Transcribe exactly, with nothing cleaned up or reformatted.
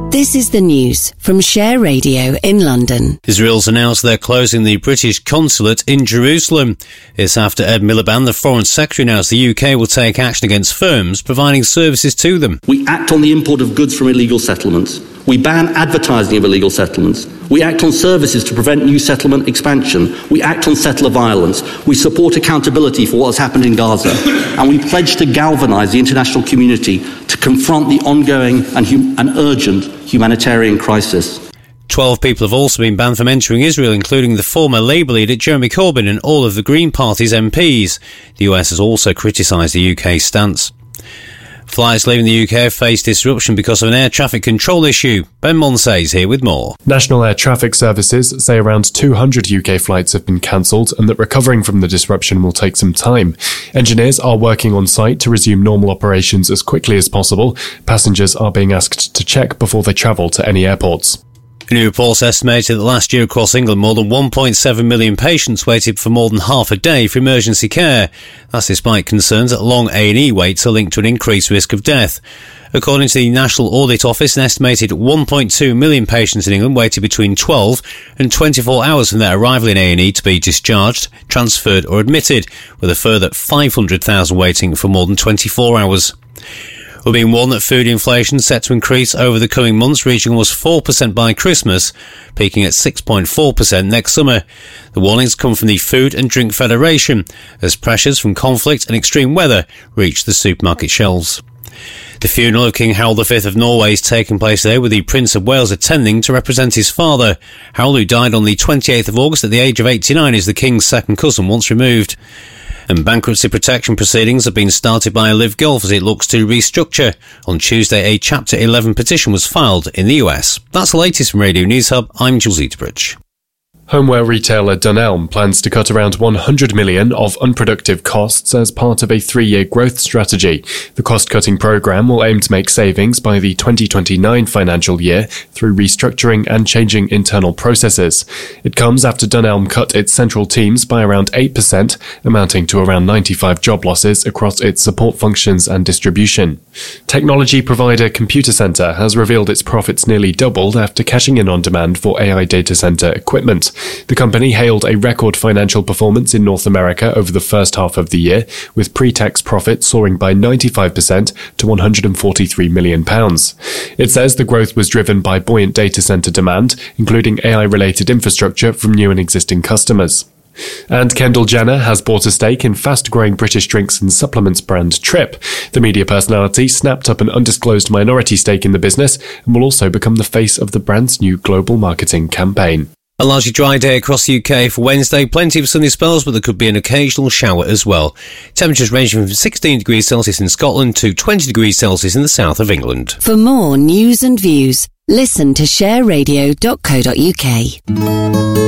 This is the news from Share Radio in London. Israel's announced they're closing the British consulate in Jerusalem. It's after Ed Miliband, the Foreign Secretary, announced the U K will take action against firms providing services to them. We act on the import of goods from illegal settlements. We ban advertising of illegal settlements. We act on services to prevent new settlement expansion. We act on settler violence. We support accountability for what has happened in Gaza. And we pledge to galvanise the international community to confront the ongoing and, hum- and urgent humanitarian crisis. Twelve people have also been banned from entering Israel, including the former Labour leader Jeremy Corbyn and all of the Green Party's M Ps. The U S has also criticised the U K's stance. Flights leaving the U K have faced disruption because of an air traffic control issue. Ben Monsey is here with more. National Air Traffic Services say around two hundred U K flights have been cancelled and that recovering from the disruption will take some time. Engineers are working on site to resume normal operations as quickly as possible. Passengers are being asked to check before they travel to any airports. New reports estimated that last year across England more than one point seven million patients waited for more than half a day for emergency care. That's despite concerns that long A and E waits are linked to an increased risk of death. According to the National Audit Office, an estimated one point two million patients in England waited between twelve and twenty-four hours from their arrival in A and E to be discharged, transferred or admitted, with a further five hundred thousand waiting for more than twenty-four hours. We're being warned that food inflation is set to increase over the coming months, reaching almost four percent by Christmas, peaking at six point four percent next summer. The warnings come from the Food and Drink Federation, as pressures from conflict and extreme weather reach the supermarket shelves. The funeral of King Harald the Fifth of Norway is taking place today, with the Prince of Wales attending to represent his father. Harald, who died on the twenty-eighth of August at the age of eighty-nine, is the King's second cousin once removed. And bankruptcy protection proceedings have been started by Live Golf as it looks to restructure. On Tuesday, a Chapter eleven petition was filed in the U S. That's the latest from Radio News Hub. I'm Jules Eaterbridge. Homeware retailer Dunelm plans to cut around one hundred million dollars of unproductive costs as part of a three-year growth strategy. The cost-cutting programme will aim to make savings by the twenty twenty-nine financial year through restructuring and changing internal processes. It comes after Dunelm cut its central teams by around eight percent, amounting to around ninety-five job losses across its support functions and distribution. Technology provider Computer Centre has revealed its profits nearly doubled after cashing in on demand for A I data centre equipment. The company hailed a record financial performance in North America over the first half of the year, with pre-tax profit soaring by ninety-five percent to one hundred forty-three million pounds. It says the growth was driven by buoyant data center demand, including A I-related infrastructure from new and existing customers. And Kendall Jenner has bought a stake in fast-growing British drinks and supplements brand Trip. The media personality snapped up an undisclosed minority stake in the business and will also become the face of the brand's new global marketing campaign. A largely dry day across the U K for Wednesday. Plenty of sunny spells, but there could be an occasional shower as well. Temperatures ranging from sixteen degrees Celsius in Scotland to twenty degrees Celsius in the south of England. For more news and views, listen to share radio dot co dot uk.